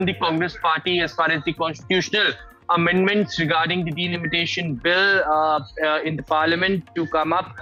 the Congress party as far as the constitutional amendments regarding the delimitation bill in the parliament to come up.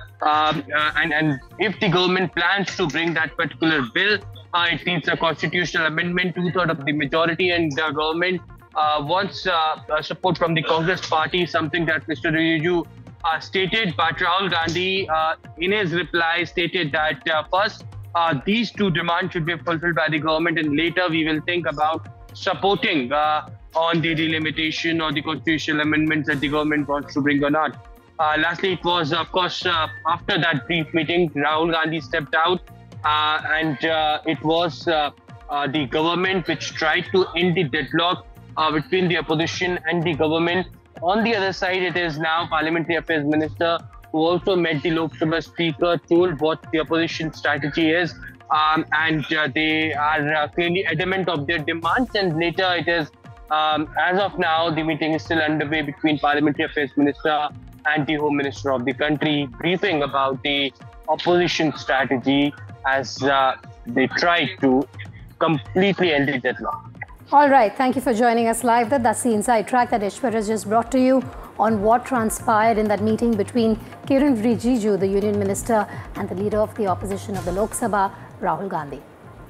And if the government plans to bring that particular bill, it needs a constitutional amendment, two-thirds of the majority, and the government wants support from the Congress party, something that Mr. Rijiju stated. But Rahul Gandhi, in his reply, stated that first, these two demands should be fulfilled by the government, and later we will think about supporting on the delimitation or the constitutional amendments that the government wants to bring or not. Lastly, it was, of course, after that brief meeting, Rahul Gandhi stepped out, and it was the government which tried to end the deadlock between the opposition and the government. On the other side, it is now Parliamentary Affairs Minister who also met the Lok Sabha Speaker, told what the opposition strategy is, and they are clearly adamant of their demands. And later it is, as of now, the meeting is still underway between Parliamentary Affairs Minister and the Home Minister of the country, briefing about the opposition strategy as they try to completely end the deadlock. All right, thank you for joining us live. That's the inside track that Ishwar has just brought to you on what transpired in that meeting between Kiren Rijiju, the Union Minister, and the leader of the opposition of the Lok Sabha, Rahul Gandhi.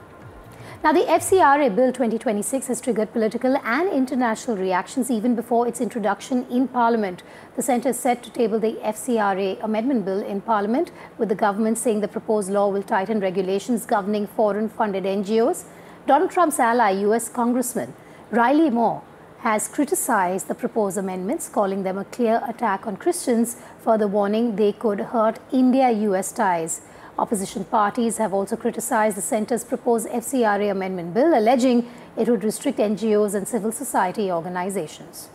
Now, the FCRA Bill 2026 has triggered political and international reactions even before its introduction in Parliament. The Centre is set to table the FCRA Amendment Bill in Parliament, with the government saying the proposed law will tighten regulations governing foreign-funded NGOs. Donald Trump's ally, US Congressman Riley Moore, has criticized the proposed amendments, calling them a clear attack on Christians, further warning they could hurt India-US ties. Opposition parties have also criticized the Centre's proposed FCRA Amendment Bill, alleging it would restrict NGOs and civil society organizations.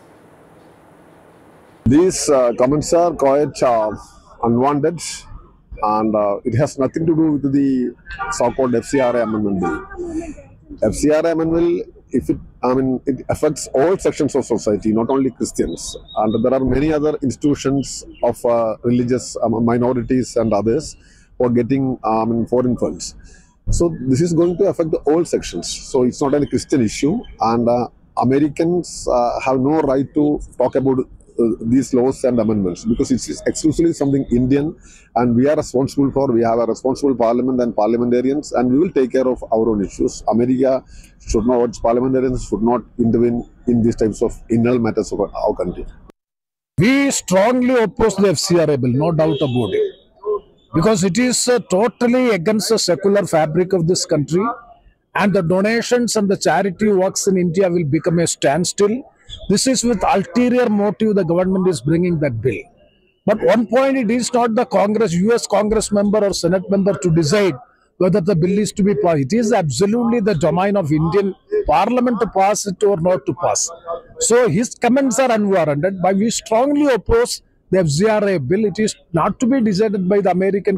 These comments are quite unwanted, and it has nothing to do with the so-called FCRA Amendment Bill. FCRA Amendment, it affects all sections of society, not only Christians. And there are many other institutions of religious minorities and others who are getting foreign funds. So this is going to affect all sections. So it's not a Christian issue, and Americans have no right to talk about these laws and amendments, because it's exclusively something Indian, and we are responsible for. We have a responsible parliament and parliamentarians, and we will take care of our own issues. America should not, its parliamentarians should not intervene in these types of internal matters of our country. We strongly oppose the FCRA bill, no doubt about it, because it is totally against the secular fabric of this country, and the donations and the charity works in India will become a standstill. This is with ulterior motive the government is bringing that bill. But one point, it is not the US Congress member or Senate member to decide whether the bill is to be passed. It is absolutely the domain of Indian Parliament to pass it or not to pass. So his comments are unwarranted, but we strongly oppose the FCRA bill. It is not to be decided by the American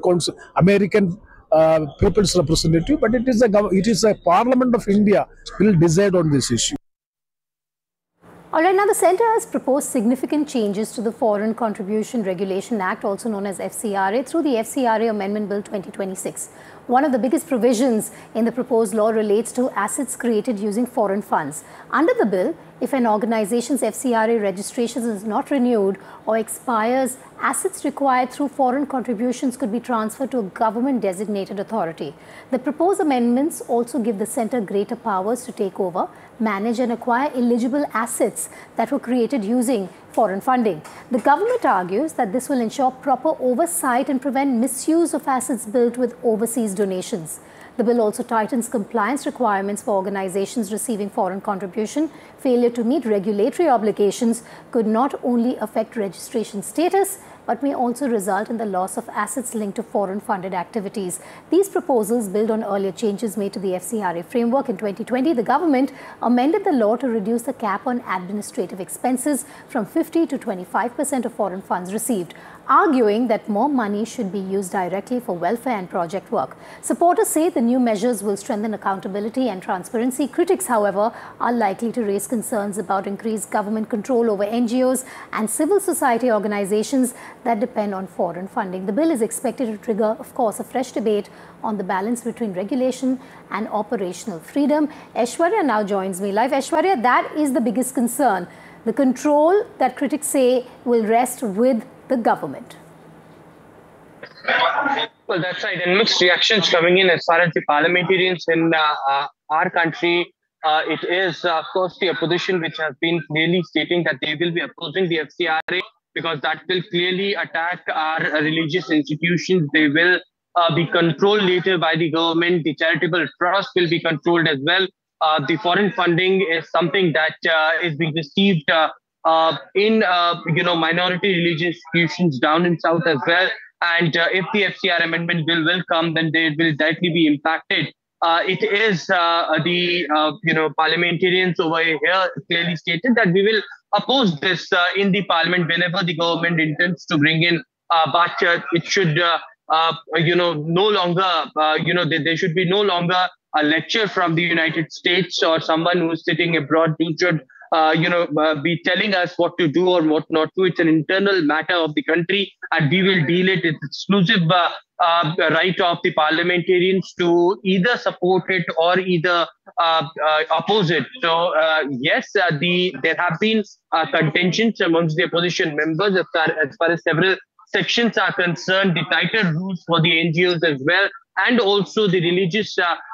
people's representative, but it is a Parliament of India will decide on this issue. All right, now the Centre has proposed significant changes to the Foreign Contribution Regulation Act, also known as FCRA, through the FCRA Amendment Bill 2026. One of the biggest provisions in the proposed law relates to assets created using foreign funds. Under the bill, if an organization's FCRA registration is not renewed or expires, assets required through foreign contributions could be transferred to a government-designated authority. The proposed amendments also give the Centre greater powers to take over, manage and acquire eligible assets that were created using foreign funding. The government argues that this will ensure proper oversight and prevent misuse of assets built with overseas donations. The bill also tightens compliance requirements for organizations receiving foreign contribution. Failure to meet regulatory obligations could not only affect registration status, but may also result in the loss of assets linked to foreign-funded activities. These proposals build on earlier changes made to the FCRA framework. In 2020, the government amended the law to reduce the cap on administrative expenses from 50% to 25% of foreign funds received. arguing that more money should be used directly for welfare and project work. Supporters say the new measures will strengthen accountability and transparency. Critics, however, are likely to raise concerns about increased government control over NGOs and civil society organizations that depend on foreign funding. The bill is expected to trigger, of course, a fresh debate on the balance between regulation and operational freedom. Aishwarya now joins me live. Aishwarya, that is the biggest concern. The control that critics say will rest with the government. Well, that's right. And mixed reactions coming in as far as the parliamentarians in our country. It is, of course, the opposition which has been clearly stating that they will be opposing the FCRA because that will clearly attack our religious institutions. They will be controlled later by the government. The charitable trust will be controlled as well. The foreign funding is something that is being received in minority religious institutions down in south as well. And if the FCR amendment bill will come, then they will directly be impacted. It is the parliamentarians over here clearly stated that we will oppose this in the parliament whenever the government intends to bring in, but it should no longer there should be no longer a lecture from the United States or someone who is sitting abroad who should be telling us what to do or what not to. It's an internal matter of the country, and we will deal it. It's exclusive right of the parliamentarians to either support it or either oppose it. So yes, there have been contentions amongst the opposition members as far as several sections are concerned, the tighter rules for the NGOs as well, and also the religious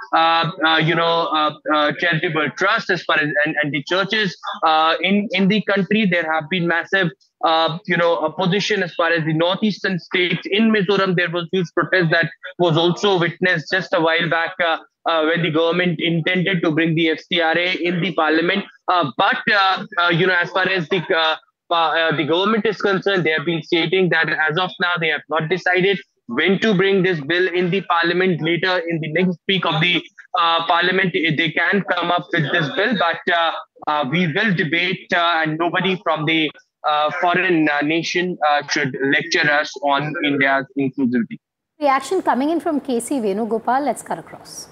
charitable trust as far as and the churches in the country. There have been massive opposition as far as the northeastern states. In Mizoram, there was huge protest that was also witnessed just a while back when the government intended to bring the FCRA in the parliament. But as far as the government is concerned, they have been stating that as of now they have not decided when to bring this bill in the parliament. Later in the next week of the parliament, they can come up with this bill, but we will debate and nobody from the foreign nation should lecture us on India's inclusivity. Reaction coming in from KC Venugopal. Let's cut across.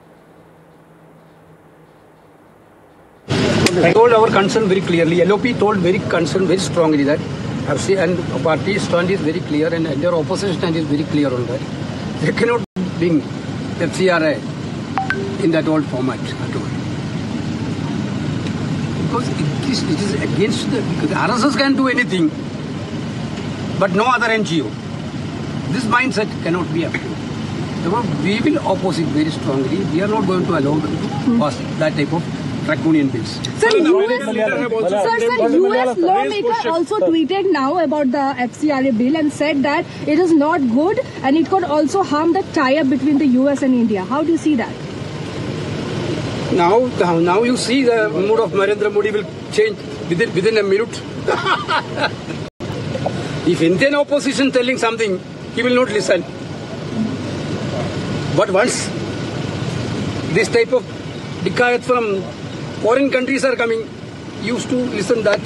I told our concern very clearly. LOP told very strongly that FC and party stand is very clear and their opposition stand is very clear on that. They cannot bring FCRA in that old format at all. Because it is against because RSS can do anything, but no other NGO. This mindset cannot be approved. We will oppose it very strongly. We are not going to allow them to pass that type of draconian bills. Sir, US lawmaker also tweeted now about the FCRA bill and said that it is not good and it could also harm the tie-up between the US and India. How do you see that? Now you see the mood of Narendra Modi will change within a minute. If Indian opposition telling something, he will not listen. But once this type of dikayat from foreign countries are coming, used to listen that.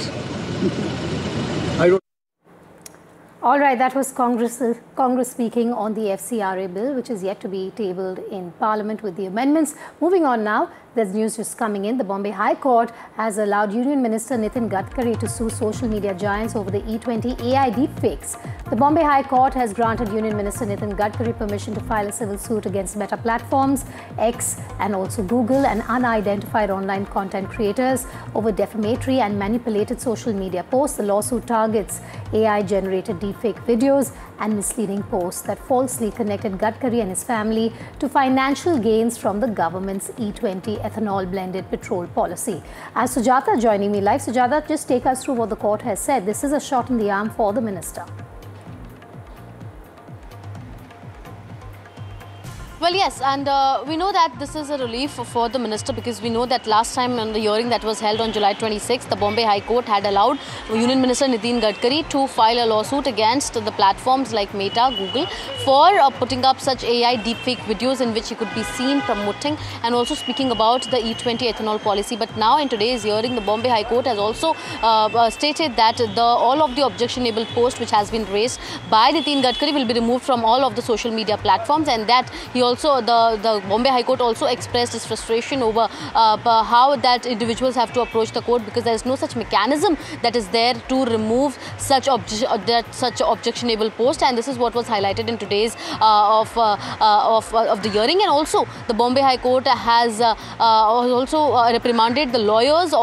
I don't. All right, that was Congress speaking on the FCRA bill, which is yet to be tabled in Parliament with the amendments. Moving on now, there's news just coming in. The Bombay High Court has allowed Union Minister Nitin Gadkari to sue social media giants over the E20 AI deepfakes. The Bombay High Court has granted Union Minister Nitin Gadkari permission to file a civil suit against Meta Platforms, X and also Google and unidentified online content creators over defamatory and manipulated social media posts. The lawsuit targets AI-generated deepfake videos and misleading posts that falsely connected Gadkari and his family to financial gains from the government's E20 ethanol blended petrol policy. As Sujata joining me live. Sujata, just take us through what the court has said. This is a shot in the arm for the minister. Well, yes, and we know that this is a relief for the minister, because we know that last time on the hearing that was held on July 26th, the Bombay High Court had allowed Union Minister Nitin Gadkari to file a lawsuit against the platforms like Meta, Google, for putting up such AI deepfake videos in which he could be seen promoting and also speaking about the E20 ethanol policy. But now in today's hearing, the Bombay High Court has also stated that all of the objectionable post which has been raised by Nitin Gadkari will be removed from all of the social media platforms, and that he also, the Bombay High Court also expressed his frustration over how that individuals have to approach the court, because there is no such mechanism that is there to remove such objectionable post. And this is what was highlighted in today's of the hearing. And also the Bombay High Court has also reprimanded the lawyers